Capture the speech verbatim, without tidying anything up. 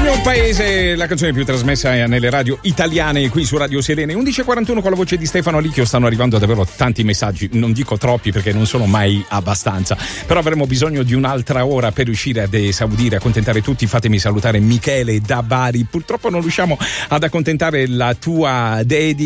mio paese, la canzone più trasmessa nelle radio italiane qui su Radio Sirene. undici e quarantuno con la voce di Stefano Licchio. Stanno arrivando davvero tanti messaggi, non dico troppi perché non sono mai abbastanza, però avremo bisogno di un'altra ora per riuscire ad esaudire, accontentare tutti. Fatemi salutare Michele da Bari. Purtroppo non riusciamo ad accontentare la tua dedica